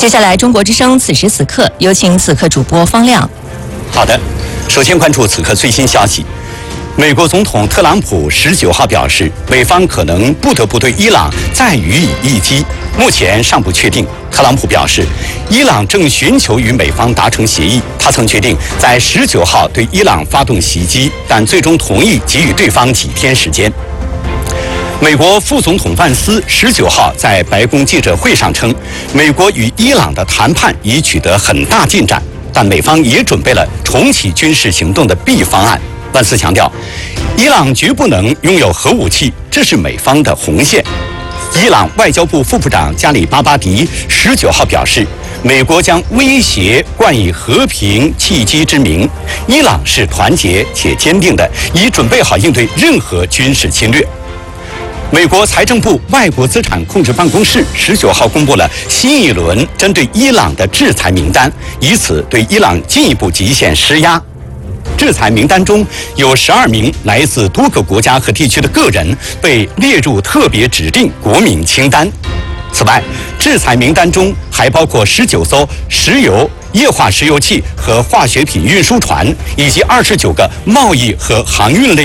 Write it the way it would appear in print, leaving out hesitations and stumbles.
接下来，中国之声此时此刻，有请此刻主播方亮。 好的，首先关注此刻最新消息。美国总统特朗普19号表示，美方可能不得不对伊朗再予以一击，目前尚不确定。特朗普表示，伊朗正寻求与美方达成协议。他曾决定在19号对伊朗发动袭击，但最终同意给予对方几天时间。美国副总统万斯19号在白宫记者会上称，美国与伊朗的谈判已取得很大进展，但美方也准备了重启军事行动的 B 方案。万斯强调，伊朗绝不能拥有核武器，这是美方的红线。伊朗外交部副部长加里巴巴迪19号表示，美国将威胁冠以和平契机之名，伊朗是团结且坚定的，已准备好应对任何军事侵略。美国财政部外国资产控制办公室19号公布了新一轮针对伊朗的制裁名单，以此对伊朗进一步极限施压。制裁名单中有12名来自多个国家和地区的个人被列入特别指定国民清单。此外，制裁名单中还包括19艘石油、液化石油气和化学品运输船，以及29个贸易和航运类